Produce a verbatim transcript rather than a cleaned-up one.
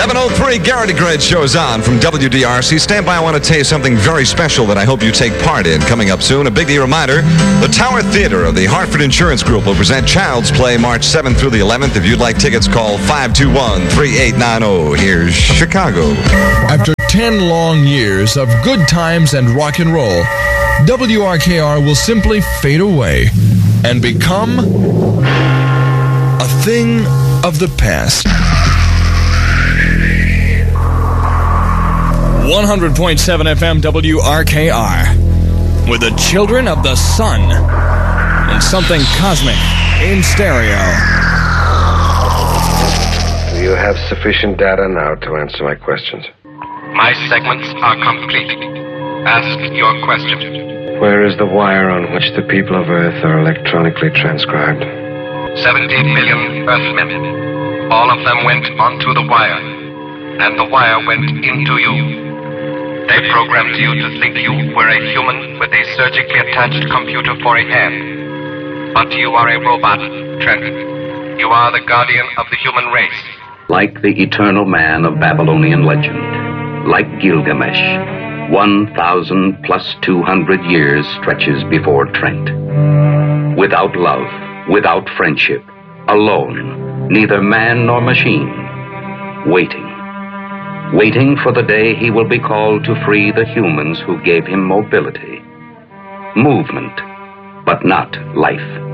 seven oh three, Garrity Grade shows on from W D R C. Stand by, I want to tell you something very special that I hope you take part in coming up soon. A big reminder, the Tower Theater of the Hartford Insurance Group will present Child's Play March seventh through the eleventh. If you'd like tickets, call five two one, three eight nine zero. Here's Chicago. After ten long years of good times and rock and roll, W R K R will simply fade away and become a thing of the past. one hundred point seven F M W R K R, with the children of the sun and something cosmic in stereo. Do you have sufficient data now to answer my questions? My segments are complete. Ask your question. Where is the wire on which the people of Earth are electronically transcribed? seventy million Earthmen. All of them went onto the wire, and the wire went into you. They programmed you to think you were a human with a surgically attached computer for a hand. But you are a robot, Trent. You are the guardian of the human race. Like the eternal man of Babylonian legend, like Gilgamesh, one thousand plus two hundred years stretches before Trent. Without love, without friendship, alone, neither man nor machine, waiting. Waiting for the day he will be called to free the humans who gave him mobility, movement, but not life.